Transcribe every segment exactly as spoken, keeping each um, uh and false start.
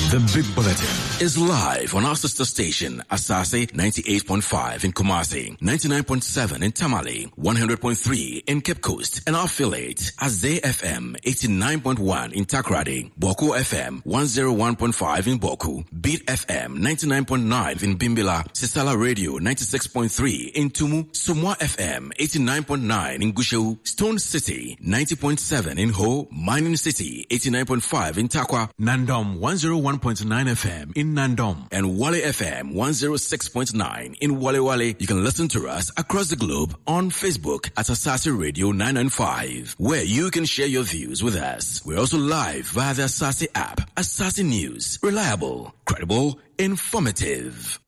The Big Bulletin is live on our sister station, Asase ninety-eight point five in Kumasi, ninety-nine point seven in Tamale, one hundred point three in Cape Coast, and our affiliate, Azay F M eighty-nine point one in Takrady, Boku F M one oh one point five in Boku, Beat F M ninety-nine point nine in Bimbila, Sisala Radio ninety-six point three in Tumu, Sumwa F M eighty-nine point nine in Gushu, Stone City ninety point seven in Ho, Mining City eighty-nine point five in Takwa, Nandom one oh one point nine F M in Nandom, and Wale F M one oh six point nine in Wale Wale. You can listen to us across the globe on Facebook at Asase Radio nine ninety-five, where you can share your views with us. We're also live via the Asase app. Asase News, reliable, credible, informative.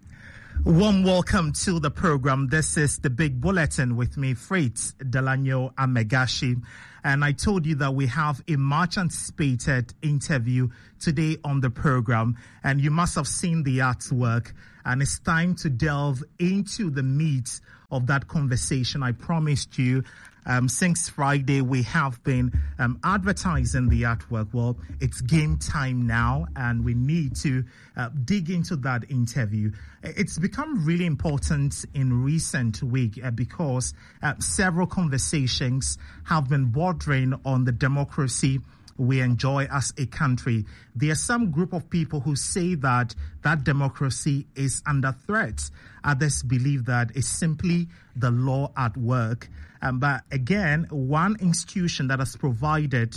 Warm welcome to the program. This is the Big Bulletin with me, Freight Delanyo Amegashi. And I told you that we have a much anticipated interview today on the program. And you must have seen the artwork. And it's time to delve into the meat of that conversation. I promised you. Um, since Friday, we have been um, advertising the artwork. Well, it's game time now, and we need to uh, dig into that interview. It's become really important in recent week uh, because uh, several conversations have been bordering on the democracy we enjoy as a country. There are some group of people who say that that democracy is under threat. Others believe that it's simply the law at work. Um, but again, one institution that has provided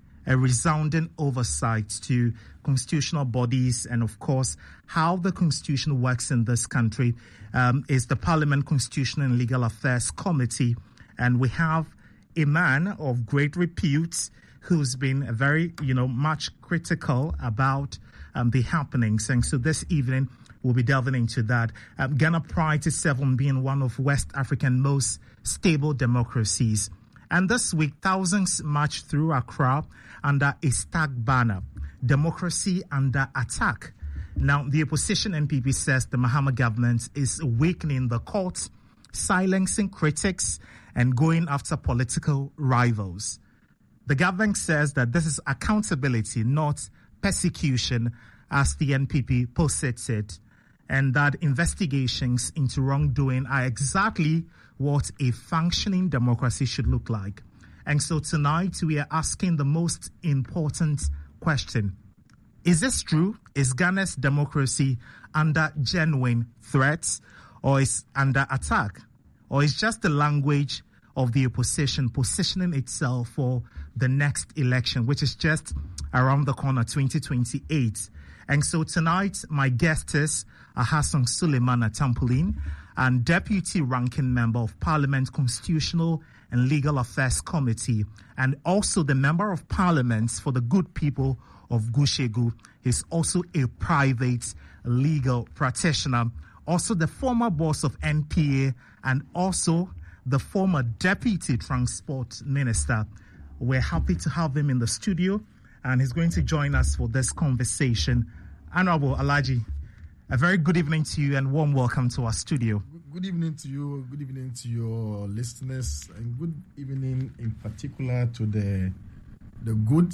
a resounding oversight to constitutional bodies and, of course, how the Constitution works in this country um, is the Parliament Constitutional and Legal Affairs Committee. And we have a man of great repute who's been very, you know, much critical about um, the happenings. And so this evening, we'll be delving into that. Um, Ghana prior to seven being one of West Africa's most stable democracies. And this week, thousands marched through Accra under a stark banner, Democracy Under Attack. Now, the opposition N P P says the Mahama government is weakening the courts, silencing critics, and going after political rivals. The government says that this is accountability, not persecution, as the N P P posits it, and that investigations into wrongdoing are exactly what a functioning democracy should look like. And so tonight we are asking the most important question. Is this true? Is Ghana's democracy under genuine threats, or is under attack? Or is just the language of the opposition positioning itself for the next election, which is just around the corner, twenty twenty-eight. And so tonight, my guest is Ahassan Suleiman Atampolin, and Deputy Ranking Member of Parliament Constitutional and Legal Affairs Committee, and also the Member of Parliament for the Good People of Gushegu. He's also a private legal practitioner, also the former boss of N P A, and also the former Deputy Transport Minister. We're happy to have him in the studio, and he's going to join us for this conversation. Honorable Alhaji, a very good evening to you and warm welcome to our studio. Good evening to you, good evening to your listeners, and good evening in particular to the the good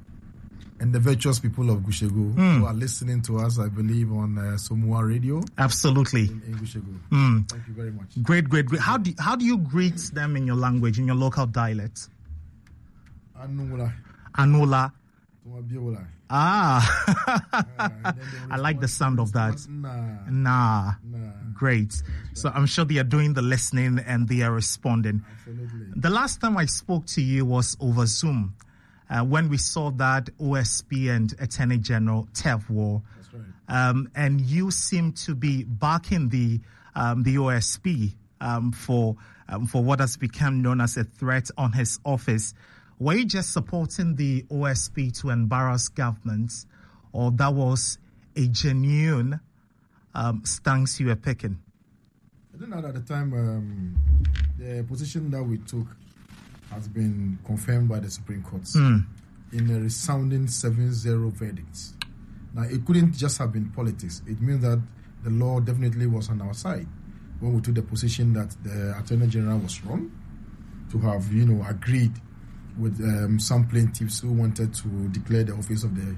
and the virtuous people of Gushegu mm. who are listening to us, I believe, on uh, Somua Radio. Absolutely. In, in Gushegu. Mm. Thank you very much. Great, great, great. How do, how do you greet them in your language, in your local dialect? Anula. Anula. Tumabiola. Ah. uh, I like the sound of that. Nah. Nah. Nah. Great. So I'm sure they are doing the listening and they are responding. Absolutely. The last time I spoke to you was over Zoom. Uh, when we saw that O S P and Attorney General Tev war. That's right. Um, and you seem to be backing the um, the O S P um, for um, for what has become known as a threat on his office. Were you just supporting the O S P to embarrass governments, or that was a genuine um, stance you were picking? I don't know at the time um, the position that we took has been confirmed by the Supreme Court mm. in a resounding seven zero verdict. Now, it couldn't just have been politics. It means that the law definitely was on our side when we took the position that the Attorney General was wrong to have, you know, agreed with um, some plaintiffs who wanted to declare the office of the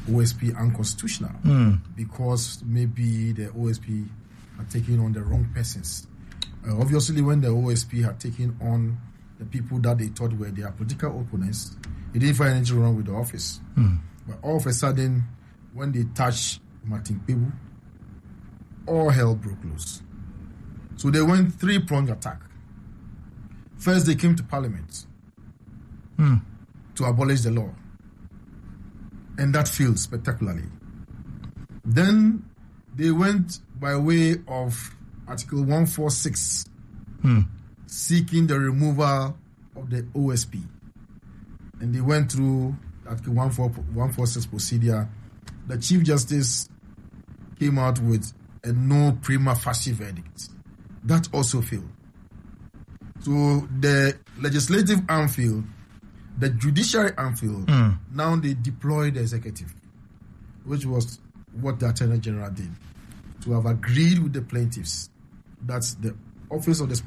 O S P unconstitutional mm. because maybe the O S P had taken on the wrong persons. Uh, obviously, when the O S P had taken on the people that they thought were their political opponents, they didn't find anything wrong with the office. Mm. But all of a sudden, when they touched Martin Kpebu, all hell broke loose. So they went three-pronged attack. First, they came to Parliament mm. to abolish the law. And that failed spectacularly. Then they went by way of Article one forty-six, mm. seeking the removal of the O S P. And they went through Article one forty-six procedure. The Chief Justice came out with a no prima facie verdict. That also failed. So the legislative arm failed. The judiciary arm failed. Mm. Now they deploy the executive, which was what the Attorney General did, to have agreed with the plaintiffs that the office of the